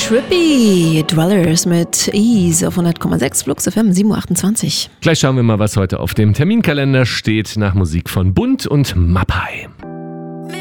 Trippy Dwellers mit Ease auf 100,6 Flux FM 7.28 Uhr. Gleich schauen wir mal, was heute auf dem Terminkalender steht, nach Musik von Bunt und Mappai.